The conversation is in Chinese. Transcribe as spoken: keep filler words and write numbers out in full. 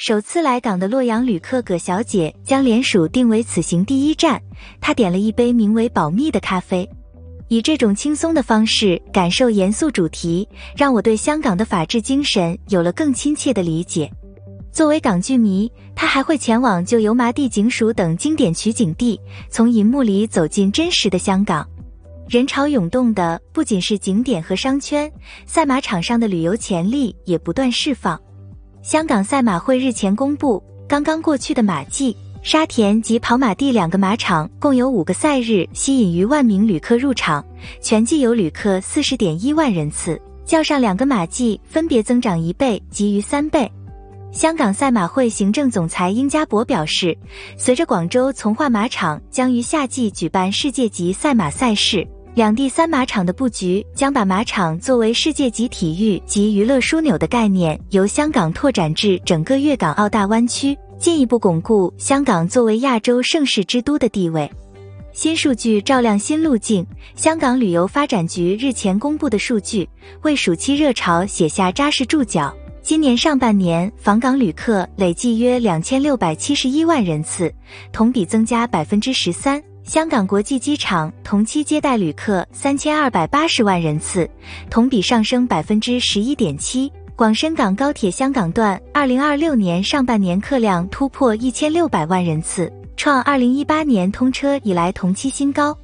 首次来港的洛阳旅客葛小姐将联署定为此行第一站，她点了一杯名为保密的咖啡。以这种轻松的方式感受严肃主题，让我对香港的法治精神有了更亲切的理解。作为港剧迷，他还会前往旧油麻地警署等经典取景地，从银幕里走进真实的香港。人潮涌动的不仅是景点和商圈，赛马场上的旅游潜力也不断释放。香港赛马会日前公布，刚刚过去的马季、沙田及跑马地两个马场共有五个赛日吸引逾万名旅客入场，全季有旅客 四十点一万人次，较上两个马季分别增长一倍及逾三倍。香港赛马会行政总裁殷家伯表示，随着广州从化马场将于夏季举办世界级赛马赛事，两地三马场的布局将把马场作为世界级体育及娱乐枢纽的概念由香港拓展至整个粤港澳大湾区，进一步巩固香港作为亚洲盛事之都的地位。新数据照亮新路径，香港旅游发展局日前公布的数据为暑期热潮写下扎实注脚。今年上半年访港旅客累计约两千六百七十一万人次，同比增加 百分之十三。香港国际机场同期接待旅客三千二百八十万人次，同比上升 百分之十一点七。广深港高铁香港段二零二六年上半年客量突破一千六百万人次，创二零一八年通车以来同期新高。